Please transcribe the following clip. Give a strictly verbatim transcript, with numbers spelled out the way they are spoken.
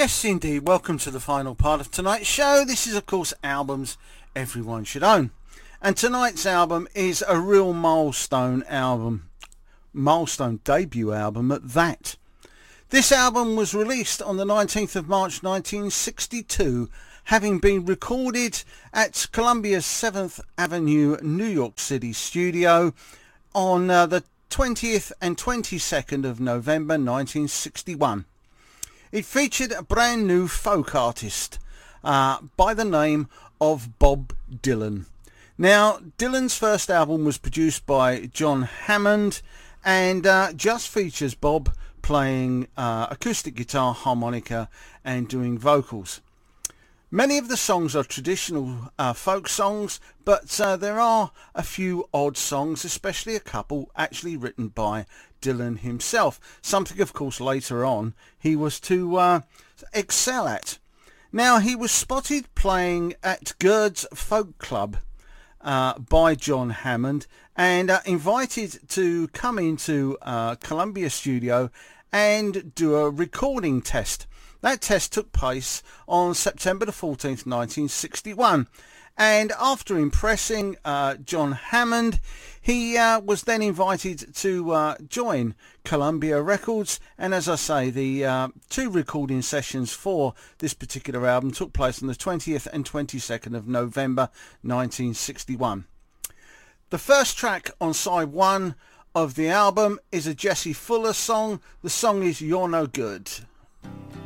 Yes, indeed. Welcome to the final part of tonight's show. This is, of course, albums everyone should own. And tonight's album is a real milestone album. Milestone debut album at that. This album was released on the nineteenth of March nineteen sixty-two, having been recorded at Columbia's seventh Avenue, New York City studio on uh, the twentieth and twenty-second of November nineteen sixty-one. It featured a brand new folk artist uh, by the name of Bob Dylan. Now, Dylan's first album was produced by John Hammond and uh, just features Bob playing uh, acoustic guitar, harmonica and doing vocals. Many of the songs are traditional uh, folk songs, but uh, there are a few odd songs, especially a couple actually written by Dylan himself. Something, of course, later on he was to uh, excel at. Now, he was spotted playing at Gerd's Folk Club uh, by John Hammond and uh, invited to come into uh, Columbia Studio and do a recording test. That test took place on September the fourteenth, nineteen sixty-one. And after impressing uh, John Hammond, he uh, was then invited to uh, join Columbia Records. And as I say, the uh, two recording sessions for this particular album took place on the twentieth and twenty-second of November nineteen sixty-one. The first track on side one of the album is a Jesse Fuller song. The song is You're No Good.